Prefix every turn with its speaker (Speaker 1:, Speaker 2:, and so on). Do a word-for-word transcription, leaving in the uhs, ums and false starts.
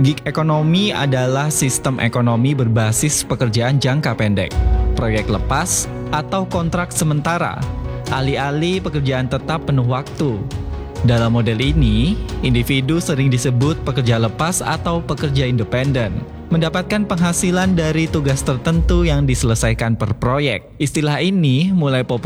Speaker 1: Gig ekonomi adalah sistem ekonomi berbasis pekerjaan jangka pendek, proyek lepas, atau kontrak sementara, alih-alih pekerjaan tetap penuh waktu. Dalam model ini, individu sering disebut pekerja lepas atau pekerja independen, mendapatkan penghasilan dari tugas tertentu yang diselesaikan per proyek. Istilah ini mulai populer